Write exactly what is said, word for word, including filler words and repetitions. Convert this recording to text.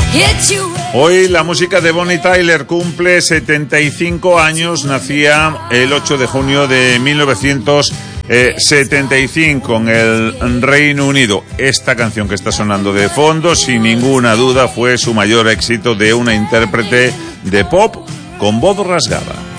Hoy la música de Bonnie Tyler cumple setenta y cinco años, nacía el ocho de junio de mil novecientos setenta y cinco en el Reino Unido. Esta canción que está sonando de fondo, sin ninguna duda, fue su mayor éxito de una intérprete de pop con voz rasgada.